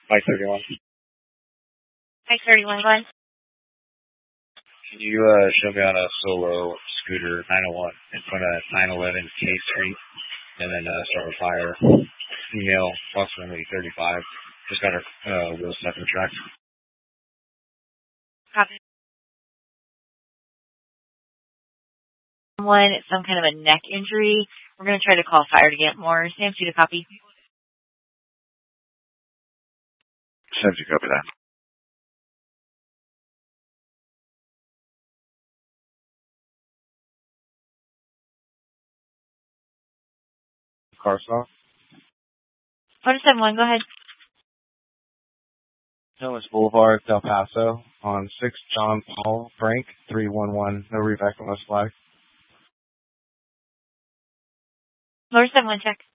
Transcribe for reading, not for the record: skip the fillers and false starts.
Mike 31. Mike 31, go ahead. Can you show me on a solo scooter 901 in front of 911 K Street and then start a fire? Female, approximately 35. Just got her wheels stuck in the track. Copy. One, it's some kind of a neck injury. We're going to try to call fire to get more. Sam 2 to copy. Sam 2, copy that. Car stop. 171, go ahead. Thomas Boulevard, Del Paso, on 6 John Paul Frank, 311, no revac unless flag. Lower 71, check.